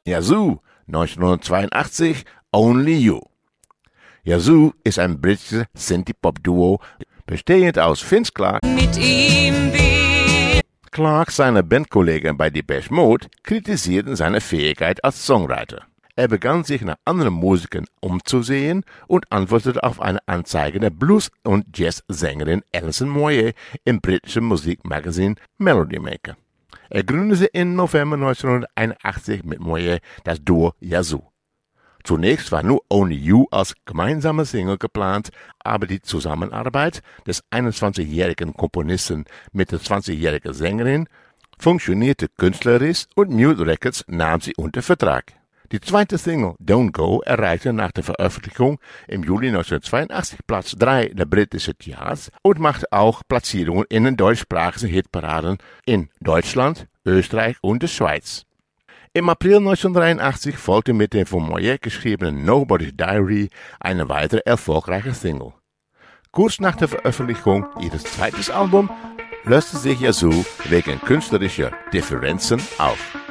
Yazoo, 1982, Only You. Yazoo ist ein britisches Synthie-Pop-Duo, bestehend aus Vince Clarke. Mit ihm Clarke, seine Bandkollegen bei Depeche Mode, kritisierten seine Fähigkeit als Songwriter. Er begann sich nach anderen Musikern umzusehen und antwortete auf eine Anzeige der Blues- und Jazz-Sängerin Alison Moyet im britischen Musikmagazin Melody Maker. Er gründete im November 1981 mit Moyet das Duo Yazoo. Zunächst war nur Only You als gemeinsame Single geplant, aber die Zusammenarbeit des 21-jährigen Komponisten mit der 20-jährigen Sängerin funktionierte künstlerisch und Mute Records nahm sie unter Vertrag. Die zweite Single Don't Go erreichte nach der Veröffentlichung im Juli 1982 Platz 3 der britischen Charts und machte auch Platzierungen in den deutschsprachigen Hitparaden in Deutschland, Österreich und der Schweiz. Im April 1983 folgte mit dem von Moyet geschriebenen Nobody's Diary eine weitere erfolgreiche Single. Kurz nach der Veröffentlichung ihres zweiten Albums löste sich Yazoo wegen künstlerischer Differenzen auf.